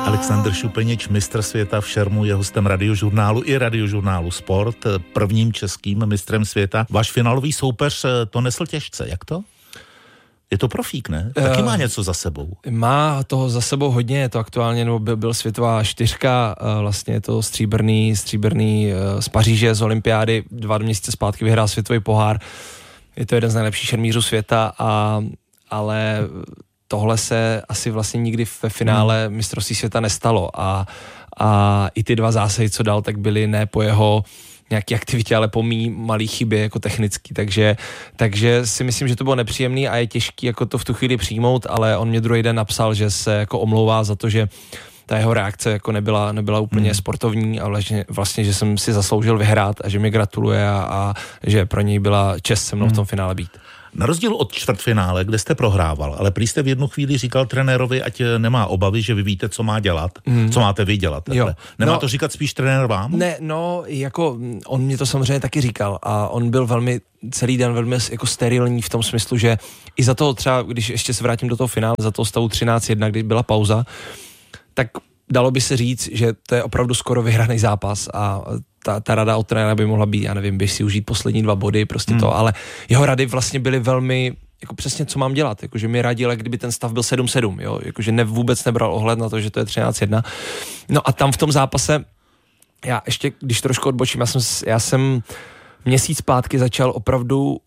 Alexander Šupeněč, mistr světa v šermu, je hostem Radiožurnálu i Radiožurnálu Sport, prvním českým mistrem světa. Váš finálový soupeř to nesl těžce, jak to? Je to profík, ne? Taky má něco za sebou. Má toho za sebou hodně, je to aktuálně, nebo byl světová 4, vlastně je to stříbrný z Paříže, z olympiády, 2 měsíce zpátky vyhrál světový pohár. Je to jeden z nejlepších šermířů světa, ale tohle se asi vlastně nikdy ve finále mistrovství světa nestalo a i ty 2 zásahy, co dal, tak byly ne po jeho nějaký aktivitě, ale po mý malý chybě jako technický, takže si myslím, že to bylo nepříjemný a je těžký jako to v tu chvíli přijmout, ale on mě druhý den napsal, že se jako omlouvá za to, že ta jeho reakce jako nebyla úplně sportovní a vlastně, že jsem si zasloužil vyhrát a že mi gratuluje a že pro něj byla čest se mnou v tom finále být. Na rozdíl od čtvrtfinále, kde jste prohrával, ale prý jste v jednu chvíli říkal trenérovi, ať nemá obavy, že vy víte, co má dělat, co máte vy dělat. Nemá to říkat spíš trenér vám? Ne, no, jako on mě to samozřejmě taky říkal a on byl celý den velmi jako sterilní v tom smyslu, že i za toho třeba, když ještě se vrátím do toho finále, za toho stavu 13-1, kdy byla pauza, tak dalo by se říct, že to je opravdu skoro vyhraný zápas a ta rada od trenéra by mohla být, já nevím, běž si užít poslední 2 body, prostě to, ale jeho rady vlastně byly velmi, jako přesně co mám dělat, jakože mi radil, kdyby ten stav byl 7-7, jo, jakože vůbec nebral ohled na to, že to je 13-1. No a tam v tom zápase, já ještě, když trošku odbočím, já jsem měsíc zpátky začal opravdu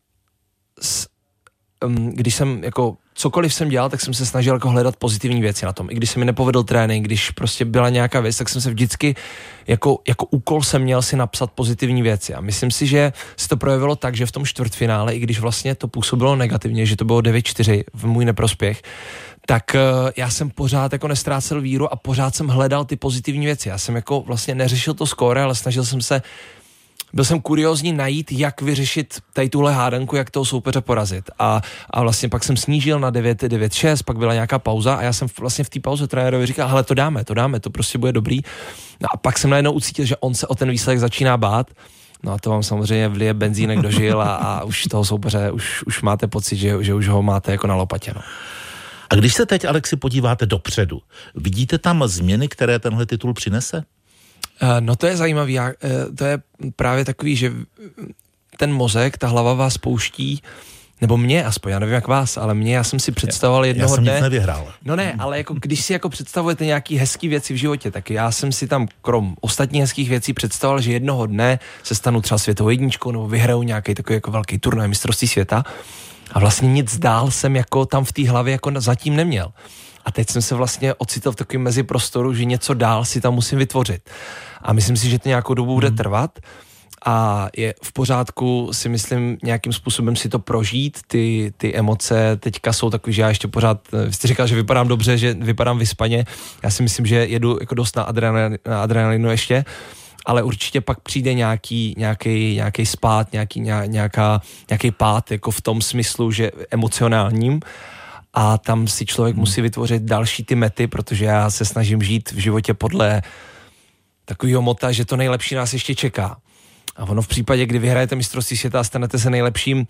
když jsem jako cokoliv jsem dělal, tak jsem se snažil jako hledat pozitivní věci na tom. I když se mi nepovedl trénink, když prostě byla nějaká věc, tak jsem se vždycky jako úkol jsem měl si napsat pozitivní věci. A myslím si, že se to projevilo tak, že v tom čtvrtfinále, i když vlastně to působilo negativně, že to bylo 9-4 v můj neprospěch, tak já jsem pořád jako nestrácel víru a pořád jsem hledal ty pozitivní věci. Já jsem jako vlastně neřešil to skóre, ale snažil jsem se byl jsem kuriózní najít, jak vyřešit tady tuhle hádanku, jak toho soupeře porazit. A vlastně pak jsem snížil na 9-6, pak byla nějaká pauza a já jsem vlastně v té pauze trenérovi říkal, hele, to dáme, to prostě bude dobrý. No a pak jsem najednou ucítil, že on se o ten výsledek začíná bát. No a to vám samozřejmě vlije benzínek do žil a už toho soupeře, už máte pocit, že už ho máte jako na lopatě, no. A když se teď, Alexi, podíváte dopředu, vidíte tam změny, které tenhle titul přinese? No to je zajímavý, to je právě takový, že ten mozek, ta hlava vás pouští, nebo mě aspoň, já nevím jak vás, ale já jsem si představoval jednoho dne. Já jsem nic nevyhrál. No ne, ale jako když si jako představujete nějaký hezký věci v životě, tak já jsem si tam krom ostatních hezkých věcí představoval, že jednoho dne se stanu třeba světovou jedničkou nebo vyhraju nějaký takový jako velký turnaj mistrovství světa a vlastně nic dál jsem jako tam v té hlavě jako zatím neměl. A teď jsem se vlastně ocitl v takovém meziprostoru, že něco dál si tam musím vytvořit. A myslím si, že to nějakou dobu bude trvat a je v pořádku, si myslím, nějakým způsobem si to prožít. Ty emoce teďka jsou takový, že já ještě pořád, vy jste říkal, že vypadám dobře, že vypadám vyspaně. Já si myslím, že jedu jako dost na adrenalinu ještě, ale určitě pak přijde nějaký spát, nějaký pád, jako v tom smyslu, že emocionálním. A tam si člověk musí vytvořit další ty mety, protože já se snažím žít v životě podle takového mota, že to nejlepší nás ještě čeká. A ono v případě, kdy vyhrajete mistrovství světa a stanete se nejlepším,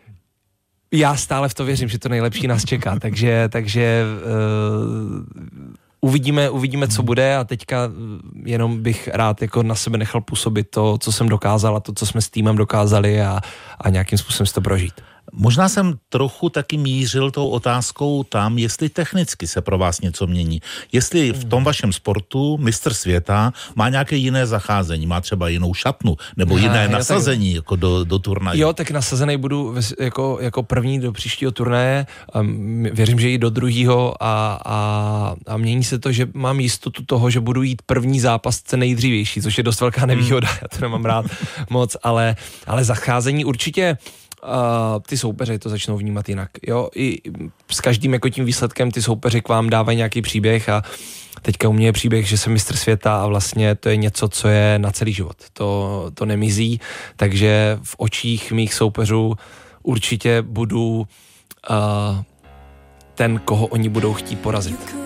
já stále v to věřím, že to nejlepší nás čeká. Takže uvidíme, co bude a teďka jenom bych rád jako na sebe nechal působit to, co jsem dokázal a to, co jsme s týmem dokázali a nějakým způsobem si to prožít. Možná jsem trochu taky mířil tou otázkou tam, jestli technicky se pro vás něco mění. Jestli v tom vašem sportu mistr světa má nějaké jiné zacházení, má třeba jinou šatnu nebo jiné nasazení tak, jako do turnaje. Jo, tak nasazený budu jako první do příštího turnaje. Věřím, že i do druhého a mění se to, že mám jistotu toho, že budu jít první zápas co nejdřívější, což je dost velká nevýhoda, já to nemám rád moc, ale zacházení určitě ty soupeři to začnou vnímat jinak. Jo? I s každým jako tím výsledkem ty soupeři k vám dávají nějaký příběh a teďka u mě je příběh, že jsem mistr světa a vlastně to je něco, co je na celý život. To nemizí, takže v očích mých soupeřů určitě budu ten, koho oni budou chtít porazit.